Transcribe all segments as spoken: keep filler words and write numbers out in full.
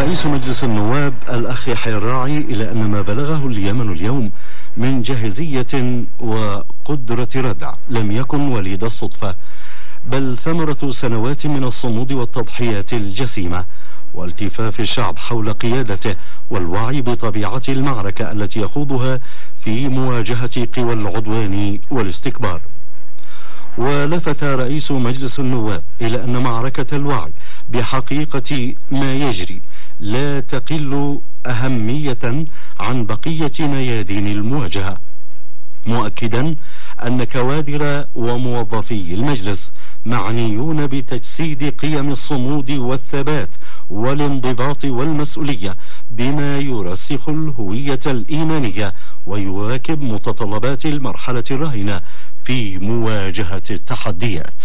رئيس مجلس النواب الأخ يحيى الراعي إلى أن ما بلغه اليمن اليوم من جاهزية وقدرة ردع لم يكن وليد الصدفة، بل ثمرة سنوات من الصمود والتضحيات الجسيمة والتفاف الشعب حول قيادته والوعي بطبيعة المعركة التي يخوضها في مواجهة قوى العدوان والاستكبار. ولفت رئيس مجلس النواب إلى أن معركة الوعي بحقيقة ما يجري لا تقل أهمية عن بقية ميادين المواجهة، مؤكدا أن كوادر وموظفي المجلس معنيون بتجسيد قيم الصمود والثبات والانضباط والمسؤولية بما يرسخ الهوية الإيمانية ويواكب متطلبات المرحلة الراهنة في مواجهة التحديات.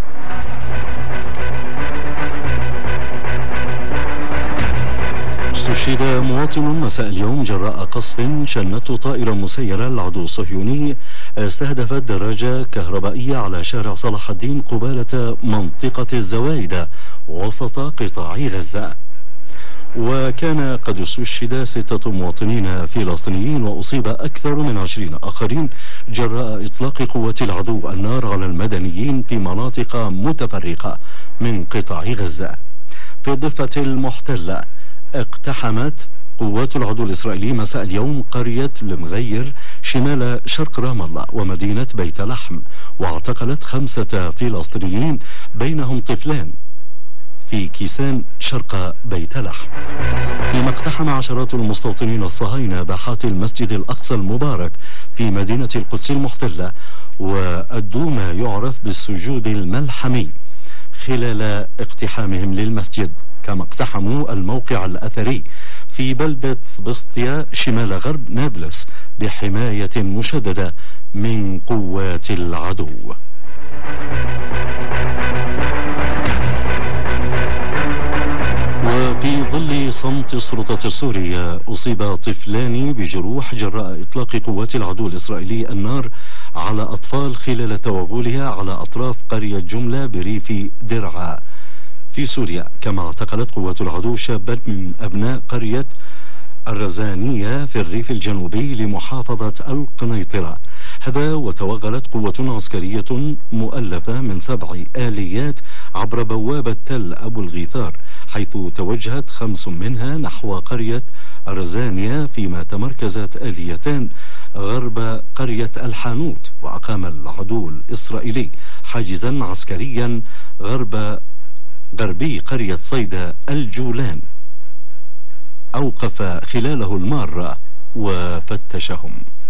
استشهد مواطن مساء اليوم جراء قصف شنته طائرة مسيرة للعدو الصهيوني استهدفت دراجة كهربائية على شارع صلاح الدين قبالة منطقة الزوايدة وسط قطاع غزة. وكان قد استشهد ستة مواطنين فلسطينيين وأصيب أكثر من عشرين آخرين جراء إطلاق قوات العدو النار على المدنيين في مناطق متفرقة من قطاع غزة. في الضفة المحتلة اقتحمت قوات العدو الإسرائيلي مساء اليوم قرية المغير شمال شرق رام الله ومدينة بيت لحم، واعتقلت خمسة فلسطينيين بينهم طفلان في كيسان شرق بيت لحم، فيما اقتحم عشرات المستوطنين الصهاينة باحات المسجد الأقصى المبارك في مدينة القدس المحتلة وأدوا ما يعرف بالسجود الملحمي خلال اقتحامهم للمسجد، كما اقتحموا الموقع الأثري في بلدة سبسطيا شمال غرب نابلس بحماية مشددة من قوات العدو. وفي ظل صمت السلطة السورية أصيب طفلان بجروح جراء إطلاق قوات العدو الإسرائيلي النار على أطفال خلال توغلها على أطراف قرية جملة بريف درعا في سوريا، كما اعتقلت قوات العدو شابا من أبناء قرية الرزانية في الريف الجنوبي لمحافظة القنيطرة. هذا وتوغلت قوة عسكرية مؤلفة من سبع آليات عبر بوابة تل أبو الغيثار، حيث توجهت خمس منها نحو قرية الرزانية، فيما تمركزت آليتان غرب قرية الحانوت. وأقام العدو الإسرائيلي حاجزا عسكريا غرب غربي قرية صيدا الجولان أوقف خلاله المارة وفتشهم.